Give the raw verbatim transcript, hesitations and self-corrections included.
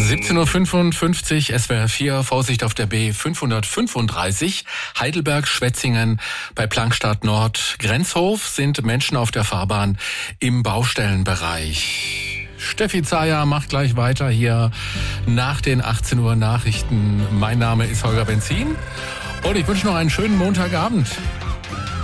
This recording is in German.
siebzehn Uhr fünfundfünfzig, S W R vier, Vorsicht auf der B fünfhundertfünfunddreißig, Heidelberg-Schwetzingen bei Plankstadt Nord, Grenzhof sind Menschen auf der Fahrbahn im Baustellenbereich. Steffi Zayer macht gleich weiter hier nach den achtzehn Uhr Nachrichten. Mein Name ist Holger Benzin und ich wünsche noch einen schönen Montagabend.